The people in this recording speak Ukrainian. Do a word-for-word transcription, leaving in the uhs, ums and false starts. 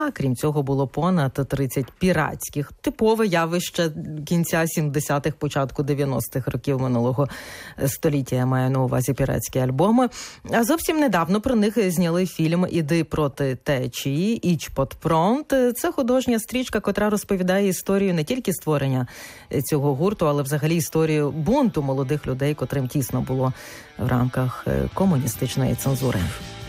А крім цього, було понад тридцять піратських. Типове явище кінця сімдесятих, початку дев'яностих років минулого століття. Я маю на увазі піратські альбоми. А зовсім недавно про них зняли фільм «Іди проти течії», «Іч под пронт». Це художня стрічка, котра розповідає історію не тільки створення цього гурту, але взагалі історію бунту молодих людей, котрим тісно було в рамках комуністичної цензури.